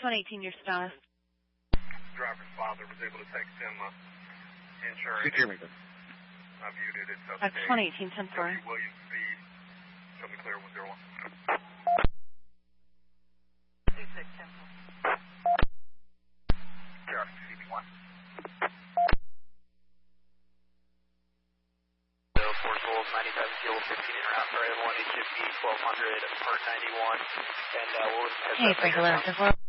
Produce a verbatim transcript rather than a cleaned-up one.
one eighteen, your status. Driver's father was able to text him uh, insurance. Secure me, then. I viewed it. It's That's one eighteen, ten four. Williams speed. Show me clear one zero one. two six, ten four. Traffic C B one. ninety-seven fuel, fifteen in route for one, eight fifty, twelve hundred, part ninety-one, and uh, we'll... Hey, Frank eleven, ten four.